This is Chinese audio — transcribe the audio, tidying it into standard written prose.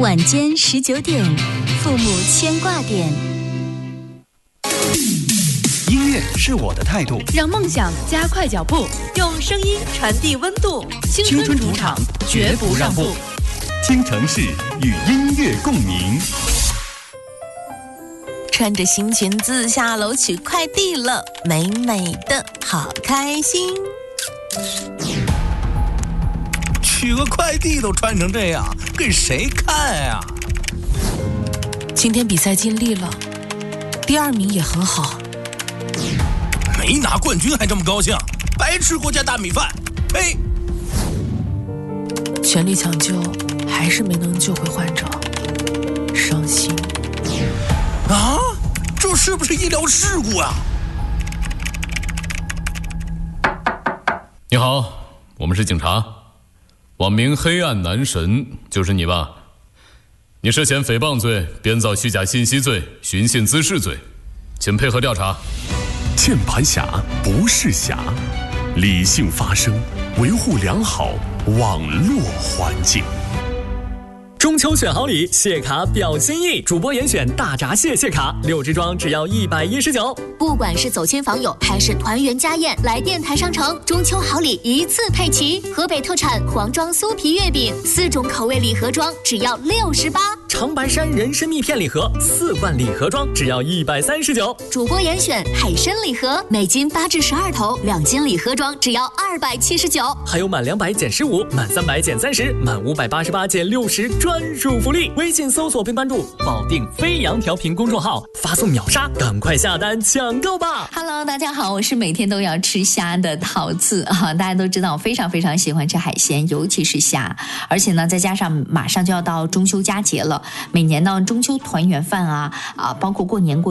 晚间19点，父母牵挂点。 音乐是我的态度， 让梦想加快脚步，用声音传递温度。青春主场，绝不让步。 京城市与音乐共鸣。 穿着新裙子下楼取快递了，美美的，好开心。 取个快递都穿成这样，给谁看呀？ 今天比赛尽力了，第2名也很好。 没拿冠军还这么高兴，白吃国家大米饭！呸！ 全力抢救，还是没能救回患者，伤心。 啊，这是不是医疗事故啊？ 你好，我们是警察，网名黑暗男神，就是你吧？你涉嫌诽谤罪、编造虚假信息罪、寻衅滋事罪，请配合调查。 键盘侠不是侠，理性发声，维护良好网络环境。 中秋选好礼，谢卡表心意。主播严选大闸蟹蟹卡，6支装只要119。 不管是走亲访友还是团圆家宴，来电台商城，中秋好礼一次配齐。河北特产黄庄酥皮月饼，4种口味礼盒装只要68。 长白山人参蜜片礼盒4罐礼盒装只要139。 主播严选海参礼盒，每斤8至12头，2斤礼盒装只要279。 还有满200减15，满300减30，满588减60专属福利。微信搜索并关注保定飞扬调频公众号，发送秒杀，赶快下单抢购吧。 Hello， 大家好，我是每天都要吃虾的桃子啊！大家都知道我非常非常喜欢吃海鲜，尤其是虾，而且呢，再加上马上就要到中秋佳节了，每年呢中秋团圆饭包括过年过